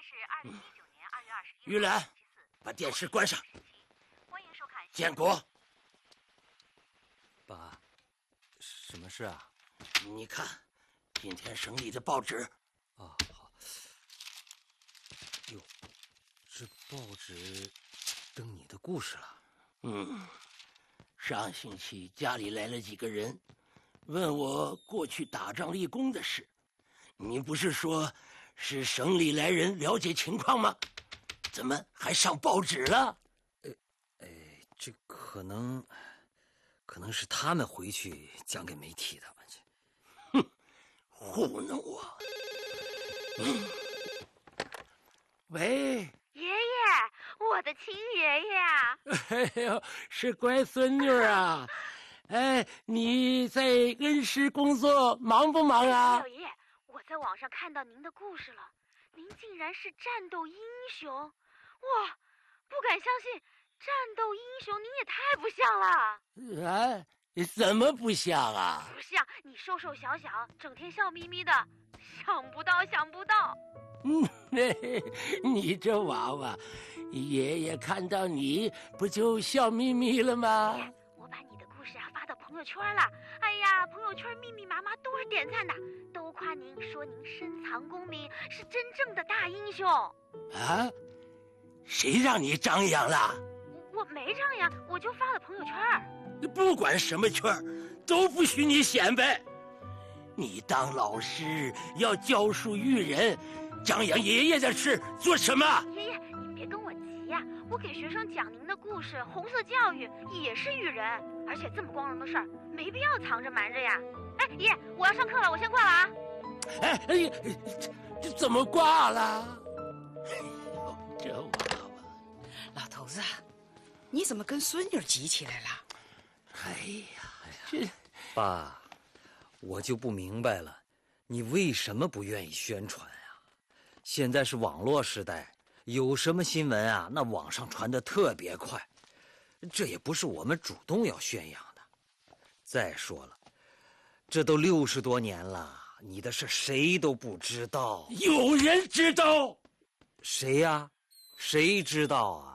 是2019年2月21日。 玉兰，把电视关上。 欢迎收看。 建国， 爸，什么事啊？ 你看，今天省里的报纸。 哦，好。哟，这报纸登你的故事了。 上星期家里来了几个人，问我过去打仗立功的事。你不是说是省里来人了解情况吗？怎么还上报纸了？ 这可能是他们回去讲给媒体的。 哼，糊弄我！喂， 爷爷，我的亲爷爷啊！ 哎呦，是乖孙女啊！哎，你在恩施工作忙不忙啊？ 老爷，我在网上看到您的故事了，您竟然是战斗英雄！哇，不敢相信，战斗英雄您也太不像了！ 啊，怎么不像啊？ 不像，你瘦瘦小小，整天笑眯眯的，想不到。 你这娃娃，爷爷看到你不就笑眯眯了吗？ 我把你的故事发到朋友圈了，哎呀，朋友圈密密麻麻都是点赞的，都夸您，说您深藏功名，是真正的大英雄。 啊？谁让你张扬了？ 我没张扬，我就发了朋友圈。 不管什么圈都不许你显摆。你当老师要教书育人，张扬爷爷的事做什么？ 爷爷，你别跟我急呀，我给学生讲您的故事，红色教育也是育人，而且这么光荣的事儿，没必要藏着瞒着呀。哎，爷，我要上课了，我先挂了啊。 这怎么挂了？哎呦，这娃娃！ 老头子，你怎么跟孙女急起来了？ 哎呀，这爸，我就不明白了，你为什么不愿意宣传啊？现在是网络时代，有什么新闻啊，那网上传得特别快，这也不是我们主动要宣扬的。再说了，这都60多年了，你的事谁都不知道。 有人知道？ 谁呀？谁知道啊？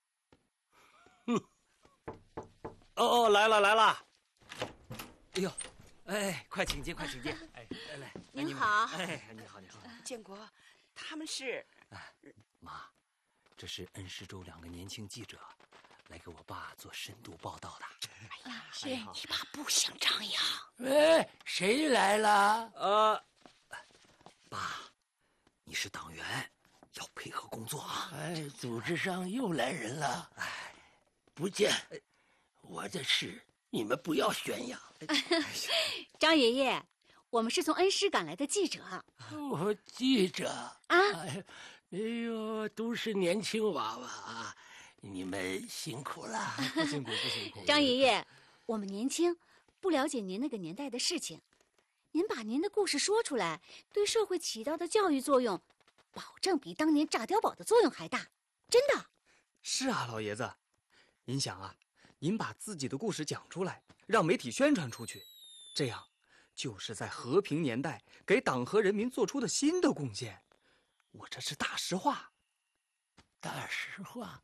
哦，来了！哎呦，哎，快请进！哎，来， 您好。 哎，你好。 建国，他们是…… 妈，这是恩施州2个年轻记者，来给我爸做深度报道的。 哎呀，是你爸不想张扬。 喂，谁来了？ 爸，你是党员，要配合工作啊。 哎，组织上又来人了。哎，不见。我的事你们不要宣扬。 张爷爷，我们是从恩施赶来的记者。 我记者啊！ 哎呦，都是年轻娃娃啊，你们辛苦了。 不辛苦。 张爷爷，我们年轻，不了解您那个年代的事情，您把您的故事说出来，对社会起到的教育作用，保证比当年炸碉堡的作用还大，真的。 是啊，老爷子，您想啊，您把自己的故事讲出来，让媒体宣传出去，这样就是在和平年代给党和人民做出的新的贡献。我这是大实话。 大实话？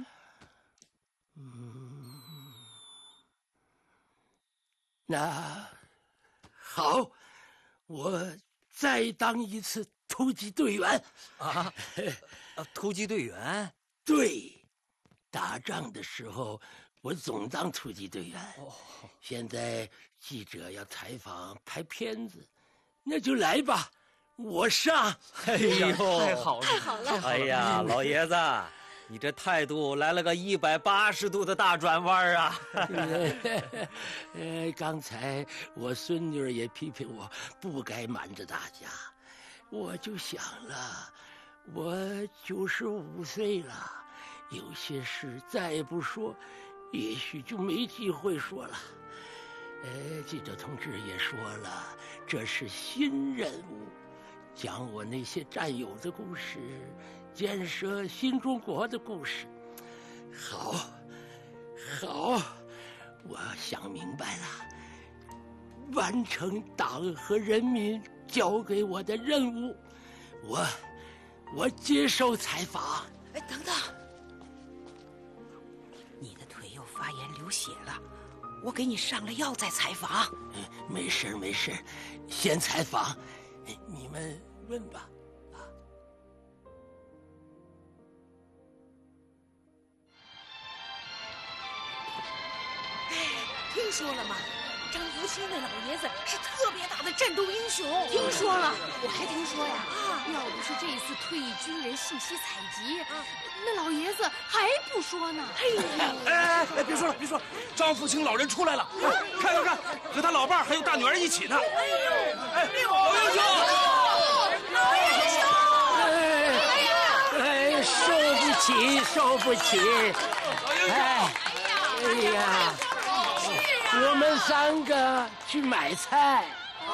那好，我再当一次突击队员。 突击队员？ 对，打仗的时候我总当突击队员。现在记者要采访拍片子，那就来吧，我上。 哎呦， 太好了！ 哎呀，老爷子，你这态度来了个180度的大转弯啊！ 刚才我孙女也批评我不该瞒着大家，我就想了，我95岁了，有些事再不说，也许就没机会说了。记者同志也说了，这是新任务，讲我那些战友的故事，建设新中国的故事。好，我想明白了，完成党和人民交给我的任务， 我接受采访。 哎，等等，你的腿又发炎流血了，我给你上了药再采访。 没事没事，先采访，你们问吧。 听说了吗？张福清那老爷子是特别大的战斗英雄。 听说了，我还听说呀，要不是这次退役军人信息采集，那老爷子还不说呢。 哎，别说了，别说了，张福清老人出来了，看，和他老伴儿还有大女儿一起呢。哎，老英雄， 老英雄！ 受不起！哎呀！我们3个去买菜。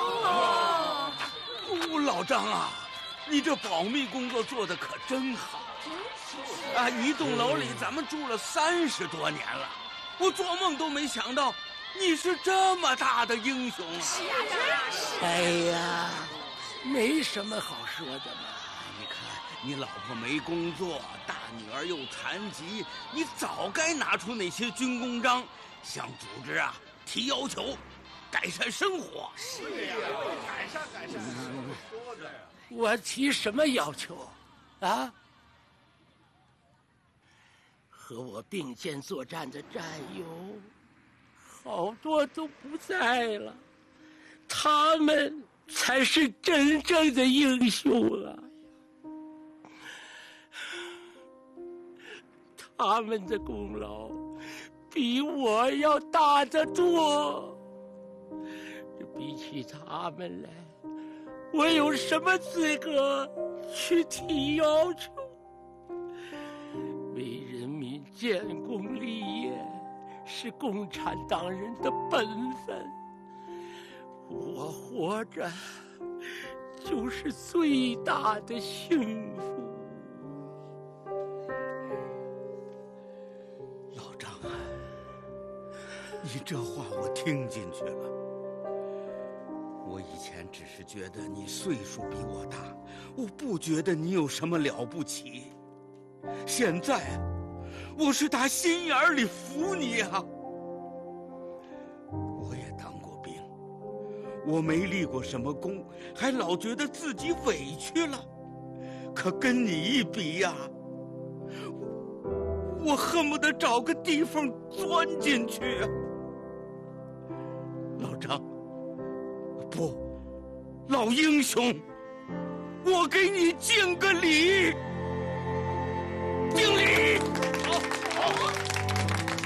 老张啊，你这保密工作做得可真好啊！一栋楼里咱们住了30多年了，我做梦都没想到你是这么大的英雄啊！ 是啊，真是。 哎呀，没什么好说的嘛。 你看你老婆没工作，大女儿又残疾，你早该拿出那些军功章，向组织啊提要求，改善生活。是呀，改善。说的呀。 我提什么要求？啊？和我并肩作战的战友，好多都不在了，他们才是真正的英雄啊！他们的功劳比我要大得多。比起他们来，我有什么资格去提要求？为人民建功立业是共产党人的本分，我活着就是最大的幸福。 老张啊，你这话我听进去了。我以前只是觉得你岁数比我大，我不觉得你有什么了不起。现在我是打心眼里服你啊！我也当过兵，我没立过什么功，还老觉得自己委屈了。可跟你一比呀，我恨不得找个地方钻进去啊！老张，不，老英雄，我给你敬个礼。